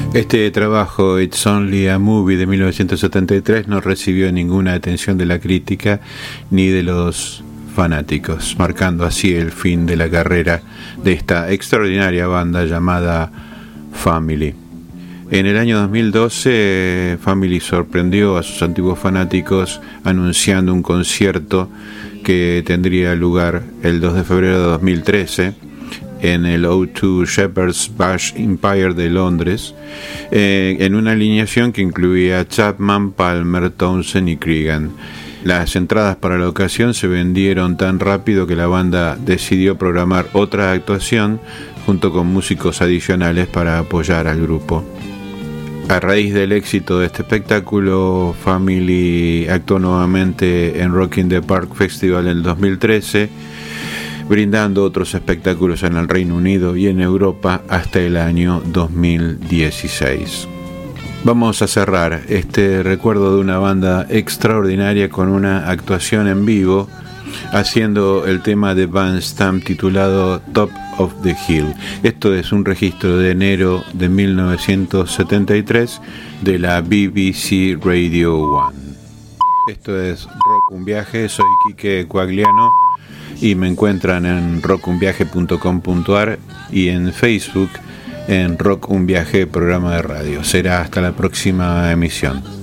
Este trabajo, It's Only a Movie, de 1973, no recibió ninguna atención de la crítica ni de los fanáticos, marcando así el fin de la carrera de esta extraordinaria banda llamada Family. En el año 2012, Family sorprendió a sus antiguos fanáticos anunciando un concierto que tendría lugar el 2 de febrero de 2013 en el O2 Shepherd's Bush Empire de Londres, en una alineación que incluía Chapman, Palmer, Townsend y Cregan. Las entradas para la ocasión se vendieron tan rápido que la banda decidió programar otra actuación junto con músicos adicionales para apoyar al grupo. A raíz del éxito de este espectáculo, Family actuó nuevamente en Rock in the Park Festival en el 2013, brindando otros espectáculos en el Reino Unido y en Europa hasta el año 2016. Vamos a cerrar este recuerdo de una banda extraordinaria con una actuación en vivo, haciendo el tema de Van Stamp titulado Top of the Hill. Esto es un registro de enero de 1973 de la BBC Radio 1. Esto es Rock Un Viaje, soy Quique Coagliano y me encuentran en rockunviaje.com.ar y en Facebook en Rock Un Viaje, programa de radio. Será hasta la próxima emisión.